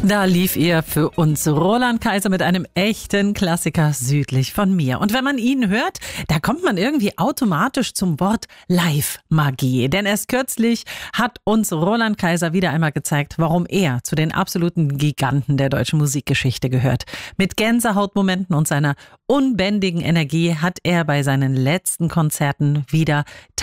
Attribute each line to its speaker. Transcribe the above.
Speaker 1: Da lief ihr für uns Roland Kaiser mit einem echten Klassiker südlich von mir. Und wenn man ihn hört, da kommt man irgendwie automatisch zum Wort Live-Magie. Denn erst kürzlich hat uns Roland Kaiser wieder einmal gezeigt, warum er zu den absoluten Giganten der deutschen Musikgeschichte gehört. Mit Gänsehautmomenten und seiner unbändigen Energie hat er bei seinen letzten Konzerten wieder